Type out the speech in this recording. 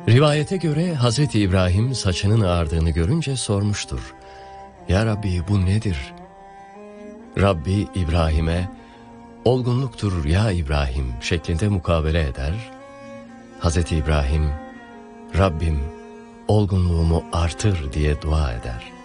Rivayete göre Hazreti İbrahim saçının ağardığını görünce sormuştur. Ya Rabbi, bu nedir? Rabbi İbrahim'e olgunluktur ya İbrahim şeklinde mukabele eder. Hazreti İbrahim, Rabbim olgunluğumu artır diye dua eder.